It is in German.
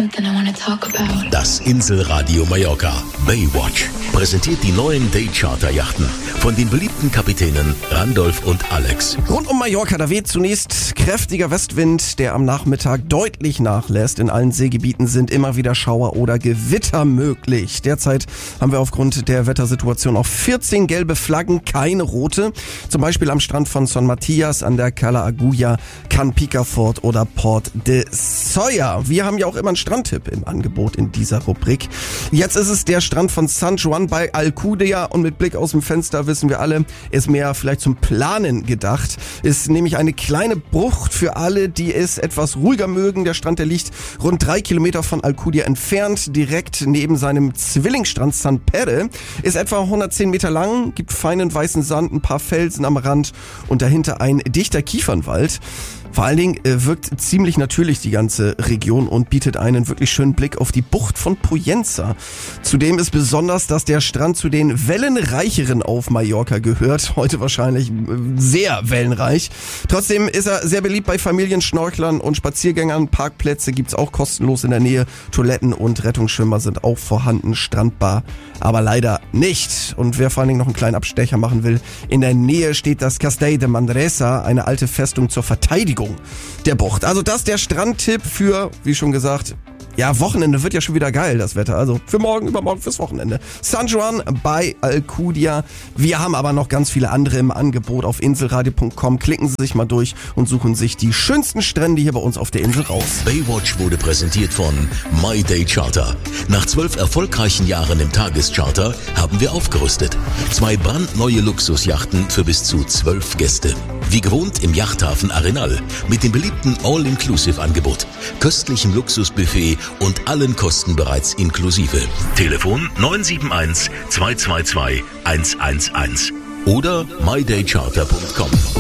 something I want to talk about. Das Inselradio Mallorca Baywatch präsentiert die neuen Day-Charter-Yachten von den beliebten Kapitänen Randolph und Alex. Rund um Mallorca, da weht zunächst kräftiger Westwind, der am Nachmittag deutlich nachlässt. In allen Seegebieten sind immer wieder Schauer oder Gewitter möglich. Derzeit haben wir aufgrund der Wettersituation auch 14 gelbe Flaggen, keine rote. Zum Beispiel am Strand von Son Matias, an der Cala Agulla, Can Picafort oder Port de Sóller. Wir haben ja auch immer einen Strandtipp im Angebot in dieser Rubrik. Jetzt ist es der Strand von San Juan bei Alcudia und mit Blick aus dem Fenster wissen wir alle, ist mehr vielleicht zum Planen gedacht. Ist nämlich eine kleine Bucht für alle, die es etwas ruhiger mögen. Der Strand, der liegt rund 3 Kilometer von Alcudia entfernt, direkt neben seinem Zwillingsstrand San Pere. Ist etwa 110 Meter lang, gibt feinen weißen Sand, ein paar Felsen am Rand und dahinter ein dichter Kiefernwald. Vor allen Dingen wirkt ziemlich natürlich die ganze Region und bietet einen wirklich schönen Blick auf die Bucht von Pollença. Zudem ist besonders, dass der Strand zu den wellenreicheren auf Mallorca gehört. Heute wahrscheinlich sehr wellenreich. Trotzdem ist er sehr beliebt bei Familien, Schnorchlern und Spaziergängern. Parkplätze gibt's auch kostenlos in der Nähe. Toiletten und Rettungsschwimmer sind auch vorhanden. Strandbar aber leider nicht. Und wer vor allen Dingen noch einen kleinen Abstecher machen will, in der Nähe steht das Castell de Manresa, eine alte Festung zur Verteidigung der Bucht. Also das der Strandtipp für, wie schon gesagt, ja, Wochenende wird ja schon wieder geil, das Wetter. Also für morgen, übermorgen, fürs Wochenende. San Juan bei Alcudia. Wir haben aber noch ganz viele andere im Angebot auf inselradio.com. Klicken Sie sich mal durch und suchen sich die schönsten Strände hier bei uns auf der Insel raus. Baywatch wurde präsentiert von My Day Charter. Nach 12 erfolgreichen Jahren im Tagescharter haben wir aufgerüstet. 2 brandneue Luxusjachten für bis zu 12 Gäste. Wie gewohnt im Yachthafen Arenal mit dem beliebten All-Inclusive-Angebot, köstlichem Luxusbuffet und allen Kosten bereits inklusive. Telefon 971 222 111 oder mydaycharter.com.